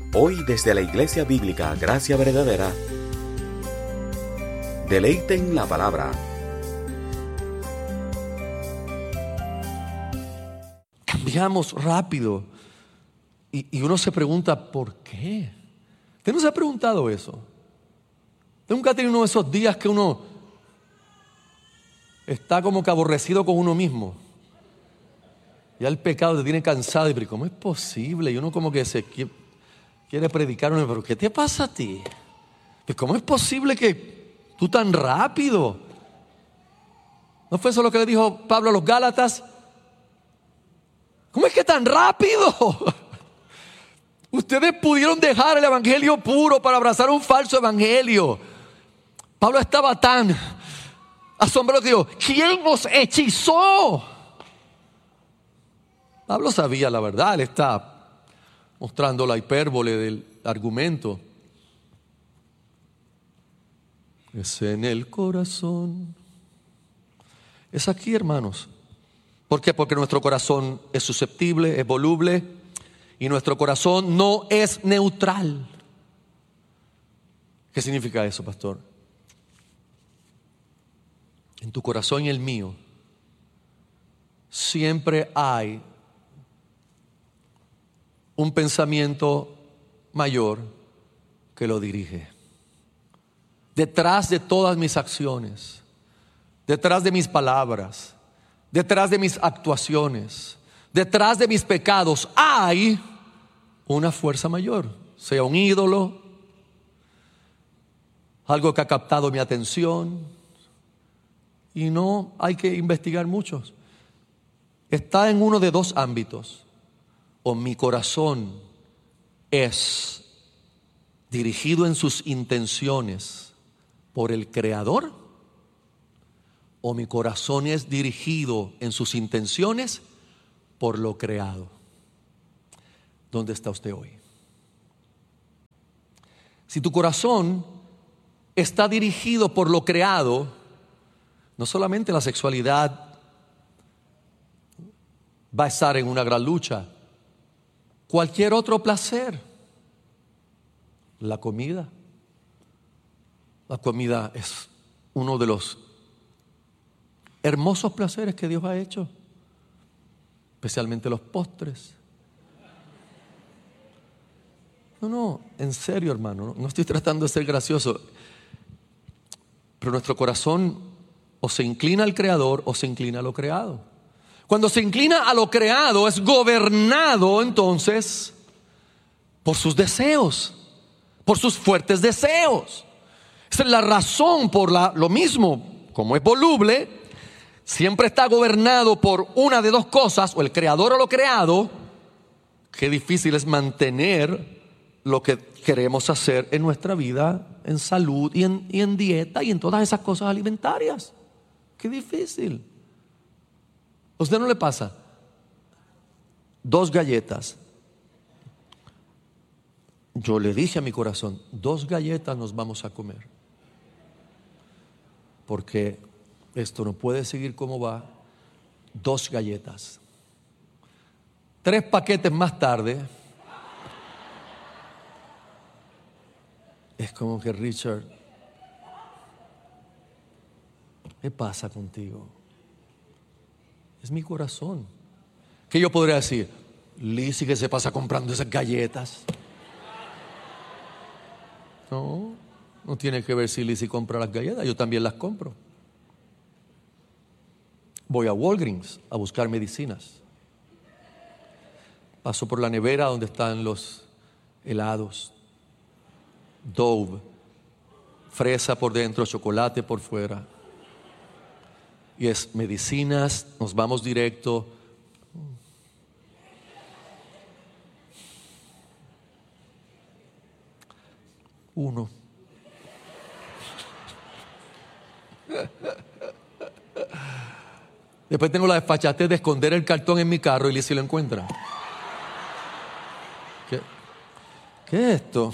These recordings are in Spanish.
Hoy desde la Iglesia Bíblica Gracia Verdadera, deleiten la palabra. Cambiamos rápido y uno se pregunta ¿por qué? ¿Usted no se ha preguntado eso? ¿Usted nunca ha tenido uno de esos días que uno está como que aborrecido con uno mismo? Ya el pecado te tiene cansado y pero ¿cómo es posible? Y uno como que se quiere predicar, pero ¿qué te pasa a ti? ¿Cómo es posible que tú tan rápido? ¿No fue eso lo que le dijo Pablo a los Gálatas? ¿Cómo es que tan rápido? Ustedes pudieron dejar el evangelio puro para abrazar un falso evangelio. Pablo estaba tan asombrado que dijo, ¿quién os hechizó? Pablo sabía la verdad, él está mostrando la hipérbole del argumento. Es en el corazón. Es aquí, hermanos. ¿Por qué? Porque nuestro corazón es susceptible, es voluble y nuestro corazón no es neutral. ¿Qué significa eso, pastor? En tu corazón y el mío siempre hay un pensamiento mayor que lo dirige. Detrás de todas mis acciones, detrás de mis palabras, detrás de mis actuaciones, detrás de mis pecados, hay una fuerza mayor, sea un ídolo, algo que ha captado mi atención, y no hay que investigar muchos. Está en uno de dos ámbitos. O mi corazón es dirigido en sus intenciones por el Creador, o mi corazón es dirigido en sus intenciones por lo creado. ¿Dónde está usted hoy? Si tu corazón está dirigido por lo creado, no solamente la sexualidad va a estar en una gran lucha, cualquier otro placer, la comida es uno de los hermosos placeres que Dios ha hecho, especialmente los postres. No, en serio, hermano, no estoy tratando de ser gracioso, pero nuestro corazón o se inclina al Creador o se inclina a lo creado. Cuando se inclina a lo creado es gobernado entonces por sus deseos, por sus fuertes deseos. Esa es la razón por lo mismo, como es voluble, siempre está gobernado por una de dos cosas, o el creador o lo creado. Qué difícil es mantener lo que queremos hacer en nuestra vida, en salud y en dieta y en todas esas cosas alimentarias. Qué difícil. ¿A usted no le pasa? 2 galletas. Yo le dije a mi corazón, 2 galletas nos vamos a comer. Porque esto no puede seguir como va. 2 galletas. 3 paquetes más tarde. Es como que Richard, ¿qué pasa contigo? Es mi corazón. ¿Qué yo podría decir? Lizzy, que se pasa comprando esas galletas. No tiene que ver si Lizzy compra las galletas, yo también las compro. Voy a Walgreens a buscar medicinas. Paso por la nevera donde están los helados. Dove, fresa por dentro, chocolate por fuera. Y es medicinas, nos vamos directo. Uno. Después tengo la desfachatez de esconder el cartón en mi carro y Lizzy lo encuentra. ¿Qué es esto?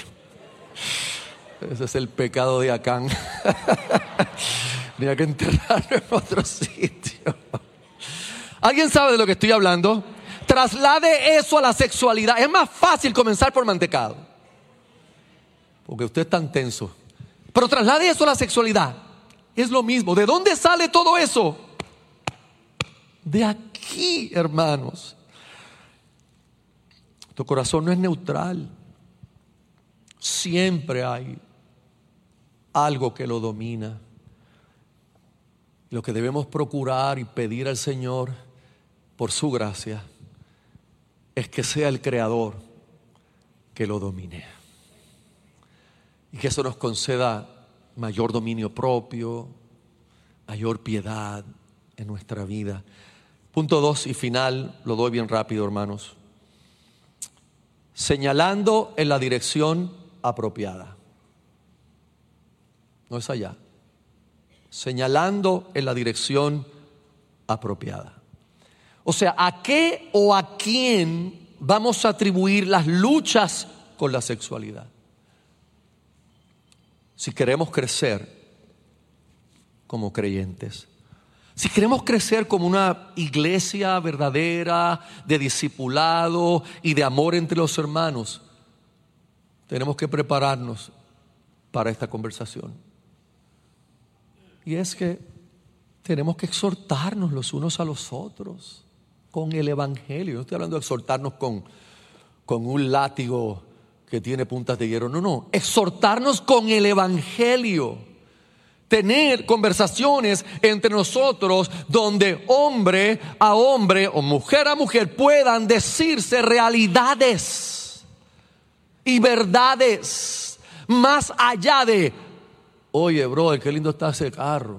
Ese es el pecado de Acán. Tenía que enterrarlo en otro sitio. ¿Alguien sabe de lo que estoy hablando? traslade eso a la sexualidad. Es más fácil comenzar por mantecado, porque usted es tan tenso. Pero traslade eso a la sexualidad. Es lo mismo. ¿De dónde sale todo eso? De aquí, hermanos. Tu corazón no es neutral. Siempre hay algo que lo domina. Lo que debemos procurar y pedir al Señor por su gracia es que sea el Creador que lo domine. Y que eso nos conceda mayor dominio propio, mayor piedad en nuestra vida. Punto 2 y final, lo doy bien rápido, hermanos. Señalando en la dirección apropiada. No es allá. Señalando en la dirección apropiada. O sea, ¿a qué o a quién vamos a atribuir las luchas con la sexualidad? Si queremos crecer como creyentes, si queremos crecer como una iglesia verdadera de discipulado y de amor entre los hermanos, tenemos que prepararnos para esta conversación. Y es que tenemos que exhortarnos los unos a los otros con el evangelio. No estoy hablando de exhortarnos con un látigo que tiene puntas de hierro. No, exhortarnos con el evangelio. Tener conversaciones entre nosotros donde hombre a hombre o mujer a mujer puedan decirse realidades y verdades más allá de: oye, bro, qué lindo está ese carro.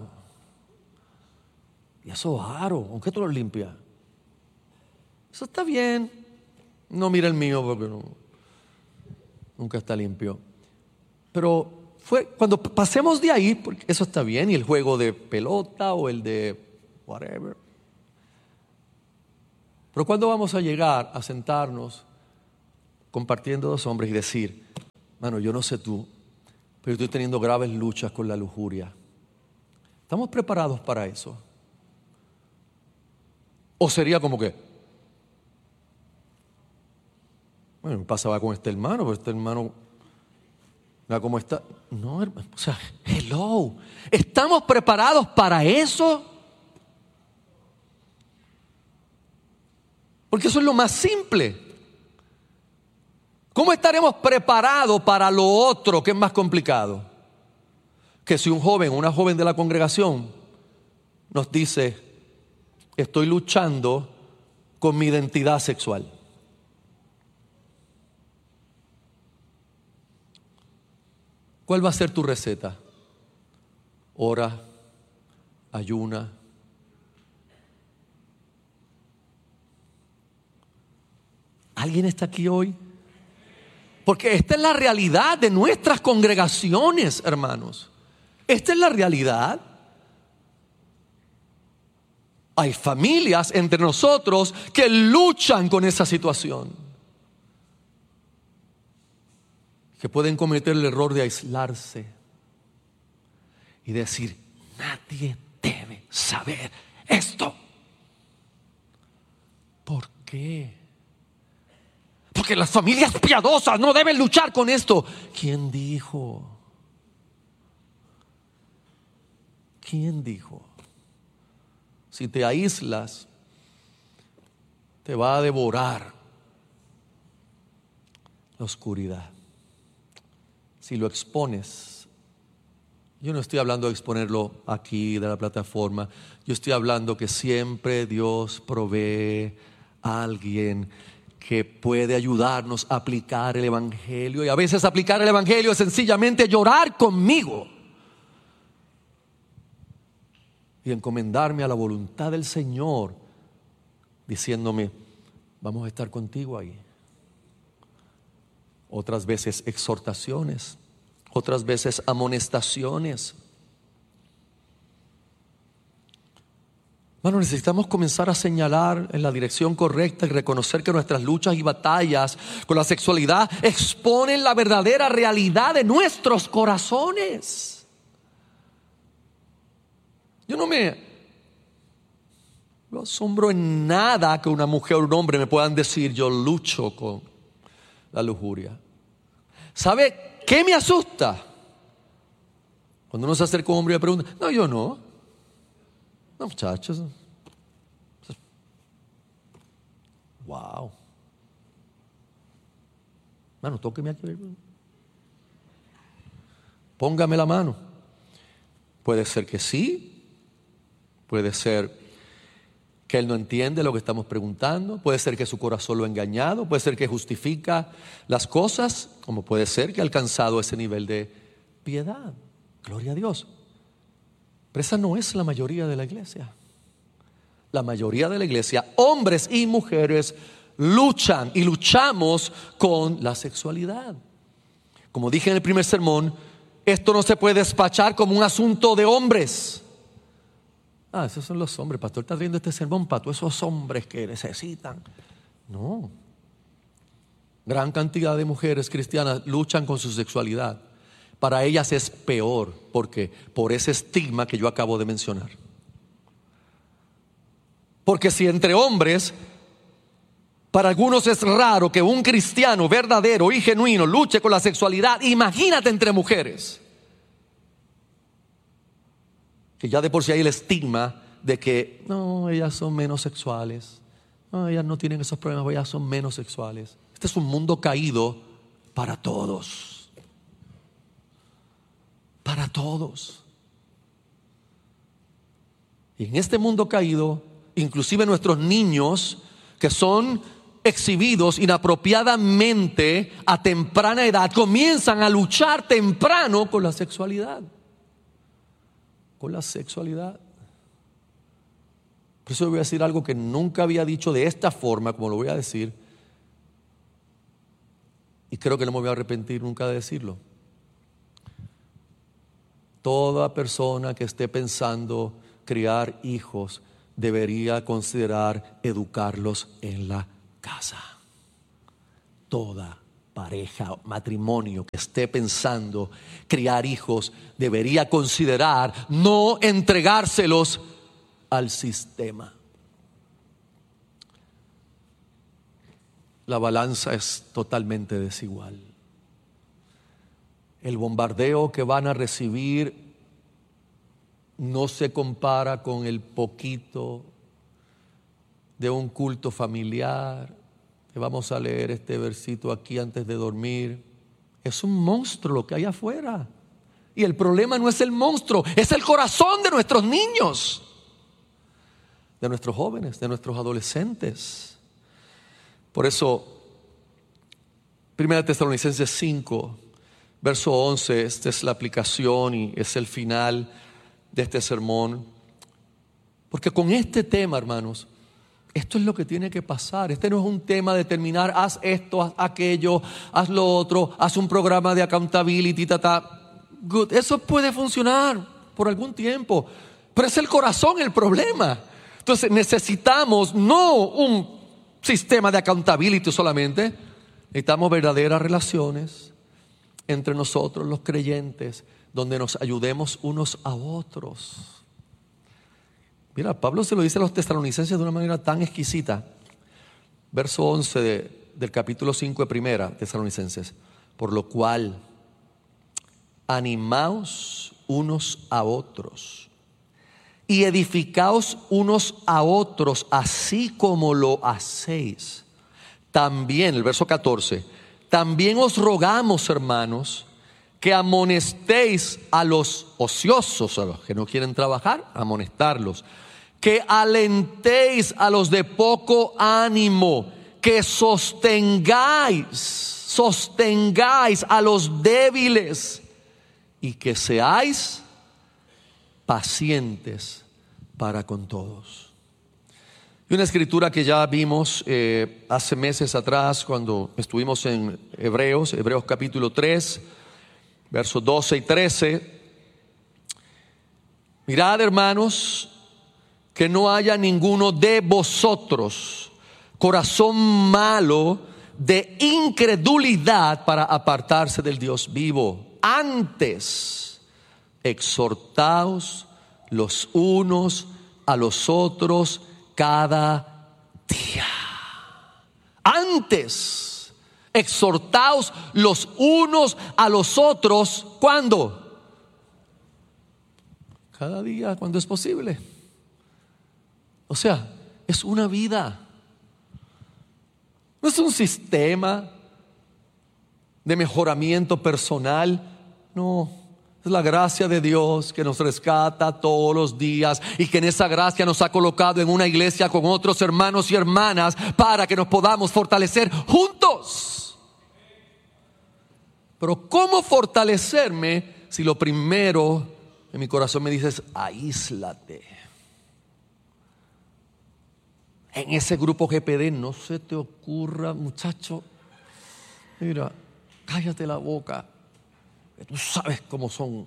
Y eso aro, ¿con qué tú lo limpias? Eso está bien. No mira el mío porque nunca está limpio. Pero cuando pasemos de ahí, porque eso está bien, y el juego de pelota o el de whatever. Pero ¿cuándo vamos a llegar a sentarnos compartiendo dos hombres y decir: mano, yo no sé tú, pero estoy teniendo graves luchas con la lujuria? ¿Estamos preparados para eso? ¿O sería como que: bueno, me pasaba con este hermano, pero este hermano, mira cómo está? No, hermano, o sea, hello, ¿estamos preparados para eso? Porque eso es lo más simple. ¿Cómo estaremos preparados para lo otro que es más complicado? Que si un joven o una joven de la congregación nos dice: estoy luchando con mi identidad sexual. ¿Cuál va a ser tu receta? Ora, ayuna. ¿Alguien está aquí hoy? Porque esta es la realidad de nuestras congregaciones, hermanos. Esta es la realidad. Hay familias entre nosotros que luchan con esa situación, que pueden cometer el error de aislarse y decir: nadie debe saber esto. ¿Por qué? Porque las familias piadosas no deben luchar con esto. ¿Quién dijo? ¿Quién dijo? Si te aíslas, te va a devorar la oscuridad. Si lo expones, yo no estoy hablando de exponerlo aquí de la plataforma, yo estoy hablando que siempre Dios provee a alguien que puede ayudarnos a aplicar el evangelio. Y a veces aplicar el evangelio es sencillamente llorar conmigo y encomendarme a la voluntad del Señor, diciéndome: vamos a estar contigo ahí. Otras veces exhortaciones, otras veces amonestaciones. Bueno, necesitamos comenzar a señalar en la dirección correcta y reconocer que nuestras luchas y batallas con la sexualidad exponen la verdadera realidad de nuestros corazones. Yo no me No asombro en nada que una mujer o un hombre me puedan decir: yo lucho con la lujuria. ¿Sabe qué me asusta? Cuando uno se acerca a un hombre y le pregunta: no, yo no. No, muchachos. Wow. Mano, tóqueme aquí. Póngame la mano. Puede ser que sí. Puede ser que él no entiende lo que estamos preguntando. Puede ser que su corazón lo ha engañado. Puede ser que justifica las cosas. Como puede ser que ha alcanzado ese nivel de piedad. Gloria a Dios. Pero esa no es la mayoría de la iglesia. La mayoría de la iglesia, hombres y mujeres, luchan y luchamos con la sexualidad. Como dije en el primer sermón, esto no se puede despachar como un asunto de hombres. Esos son los hombres. Pastor está trayendo este sermón para todos esos hombres que necesitan. No. Gran cantidad de mujeres cristianas luchan con su sexualidad. Para ellas es peor. ¿Por qué? Por ese estigma que yo acabo de mencionar. Porque si entre hombres, para algunos es raro que un cristiano verdadero y genuino luche con la sexualidad, imagínate entre mujeres. Que ya de por sí hay el estigma de que no, ellas son menos sexuales. No, ellas no tienen esos problemas, ellas son menos sexuales. Este es un mundo caído para todos. Para todos. Y en este mundo caído, inclusive nuestros niños que son exhibidos inapropiadamente a temprana edad, comienzan a luchar temprano con la sexualidad. Con la sexualidad. Por eso voy a decir algo que nunca había dicho de esta forma, como lo voy a decir. Y creo que no me voy a arrepentir nunca de decirlo. Toda persona que esté pensando criar hijos debería considerar educarlos en la casa. Toda pareja, matrimonio que esté pensando criar hijos debería considerar no entregárselos al sistema. La balanza es totalmente desigual. El bombardeo que van a recibir no se compara con el poquito de un culto familiar. Vamos a leer este versito aquí antes de dormir. Es un monstruo lo que hay afuera. Y el problema no es el monstruo, es el corazón de nuestros niños, de nuestros jóvenes, de nuestros adolescentes. Por eso, 1 Tesalonicenses 5, verso 11, esta es la aplicación y es el final de este sermón. Porque con este tema, hermanos, esto es lo que tiene que pasar. Este no es un tema de terminar, haz esto, haz aquello, haz lo otro, haz un programa de accountability, good. Eso puede funcionar por algún tiempo, pero es el corazón el problema. Entonces necesitamos no un sistema de accountability solamente, necesitamos verdaderas relaciones entre nosotros los creyentes, donde nos ayudemos unos a otros. Mira, Pablo se lo dice a los tesalonicenses de una manera tan exquisita. Verso 11 del capítulo 5 de 1 Tesalonicenses. Por lo cual, animaos unos a otros y edificaos unos a otros, así como lo hacéis. También, el verso 14, también os rogamos, hermanos, que amonestéis a los ociosos, a los que no quieren trabajar, amonestarlos. Que alentéis a los de poco ánimo, que sostengáis a los débiles y que seáis pacientes para con todos. Y una escritura que ya vimos hace meses atrás cuando estuvimos en Hebreos capítulo 3, versos 12 y 13. Mirad, hermanos, que no haya ninguno de vosotros corazón malo de incredulidad para apartarse del Dios vivo. Antes, exhortaos los unos a los otros cada día. Antes, exhortaos los unos a los otros. ¿Cuándo? Cada día, cuando es posible. O sea, es una vida. No es un sistema de mejoramiento personal. No, es la gracia de Dios que nos rescata todos los días y que en esa gracia nos ha colocado en una iglesia con otros hermanos y hermanas para que nos podamos fortalecer juntos. Pero ¿cómo fortalecerme si lo primero en mi corazón me dice es aíslate? En ese grupo GPD no se te ocurra, muchacho, mira, cállate la boca, que tú sabes cómo son.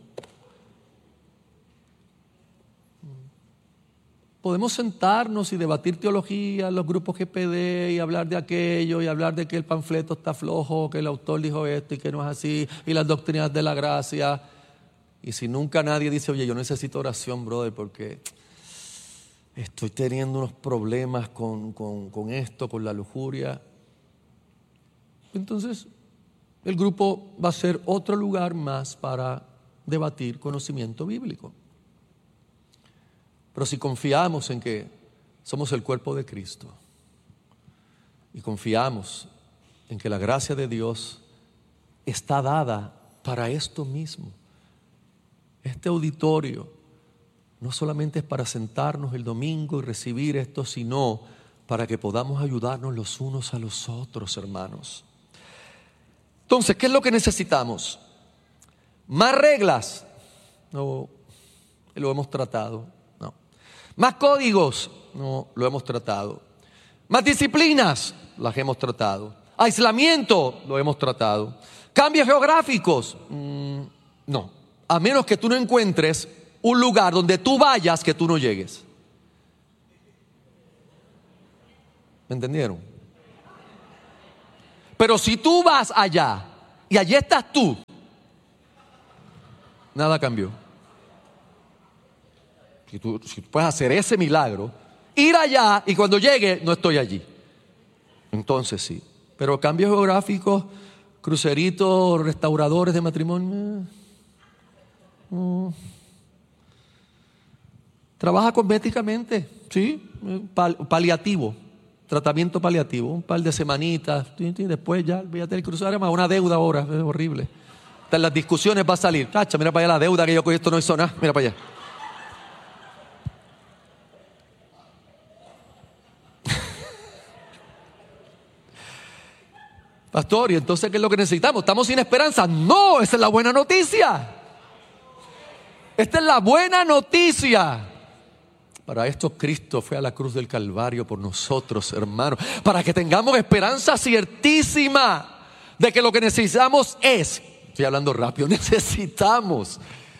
Podemos sentarnos y debatir teología en los grupos GPD y hablar de aquello y hablar de que el panfleto está flojo, que el autor dijo esto y que no es así, y las doctrinas de la gracia. Y si nunca nadie dice, oye, yo necesito oración, brother, porque estoy teniendo unos problemas con esto, con la lujuria. Entonces, el grupo va a ser otro lugar más para debatir conocimiento bíblico. Pero si confiamos en que somos el cuerpo de Cristo y confiamos en que la gracia de Dios está dada para esto mismo, este auditorio no solamente es para sentarnos el domingo y recibir esto, sino para que podamos ayudarnos los unos a los otros, hermanos. Entonces, ¿qué es lo que necesitamos? ¿Más reglas? No, lo hemos tratado. No. ¿Más códigos? No, lo hemos tratado. ¿Más disciplinas? Las hemos tratado. ¿Aislamiento? Lo hemos tratado. ¿Cambios geográficos? No. A menos que tú no encuentres un lugar donde tú vayas que tú no llegues. ¿Me entendieron? Pero si tú vas allá y allí estás tú, nada cambió. Si tú puedes hacer ese milagro, ir allá y cuando llegue no estoy allí, entonces sí. Pero cambios geográficos, cruceritos, restauradores de matrimonio, trabaja cosméticamente, sí, paliativo, tratamiento paliativo, un par de semanitas, después ya, olvídate del cruzar, más una deuda ahora, es horrible. Hasta en las discusiones va a salir, cacha, mira para allá la deuda que yo con esto no hizo nada, mira para allá. Pastor, ¿y entonces qué es lo que necesitamos? ¿Estamos sin esperanza? No, esa es la buena noticia. Esta es la buena noticia. Para esto Cristo fue a la cruz del Calvario por nosotros, hermanos, para que tengamos esperanza ciertísima de que lo que necesitamos estoy hablando rápido, necesitamos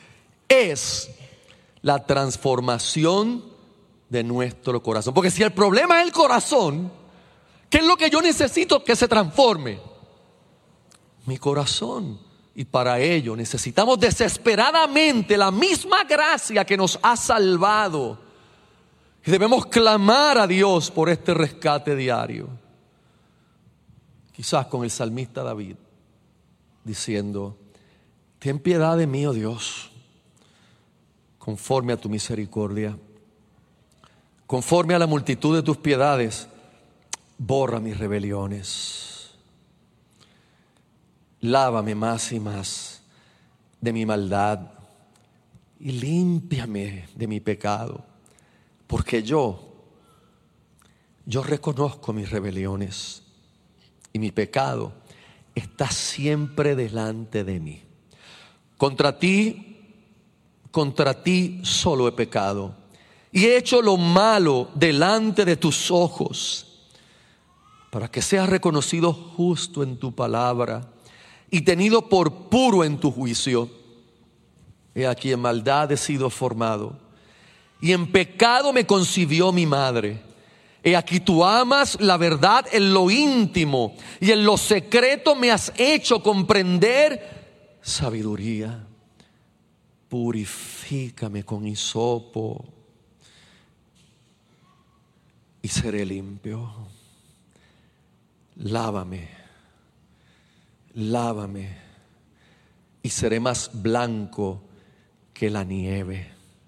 la transformación de nuestro corazón. Porque si el problema es el corazón, ¿qué es lo que yo necesito que se transforme? Mi corazón. Y para ello necesitamos desesperadamente la misma gracia que nos ha salvado. Y debemos clamar a Dios por este rescate diario. Quizás con el salmista David, diciendo: ten piedad de mí, oh Dios, conforme a tu misericordia. Conforme a la multitud de tus piedades, borra mis rebeliones. Lávame más y más de mi maldad y límpiame de mi pecado, porque yo reconozco mis rebeliones y mi pecado está siempre delante de mí. Contra ti solo he pecado y he hecho lo malo delante de tus ojos, para que seas reconocido justo en tu palabra y tenido por puro en tu juicio. He aquí en maldad he sido formado, y en pecado me concibió mi madre. He aquí tú amas la verdad en lo íntimo, y en lo secreto me has hecho comprender sabiduría. Purifícame con hisopo, y seré limpio. Lávame, lávame y seré más blanco que la nieve.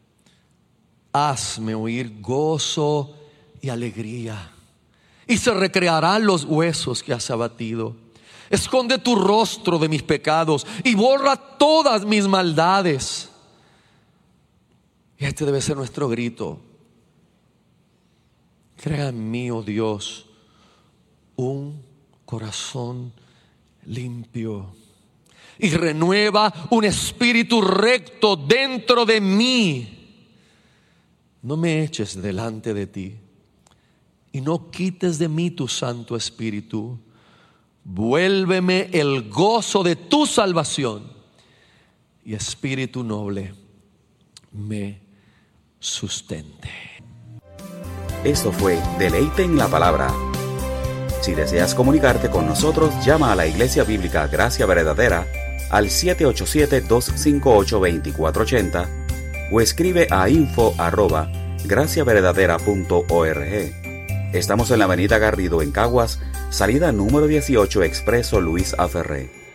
Hazme oír gozo y alegría, y se recrearán los huesos que has abatido. Esconde tu rostro de mis pecados y borra todas mis maldades. Y este debe ser nuestro grito. Crea en mí, oh Dios, un corazón limpio y renueva un espíritu recto dentro de mí. No me eches delante de ti y no quites de mí tu Santo Espíritu. Vuélveme el gozo de tu salvación y espíritu noble me sustente. Esto fue Deleite en la Palabra. Si deseas comunicarte con nosotros, llama a la Iglesia Bíblica Gracia Verdadera al 787-258-2480 o escribe a info@graciaverdadera.org. Estamos en la avenida Garrido en Caguas, salida número 18, Expreso Luis A. Ferré.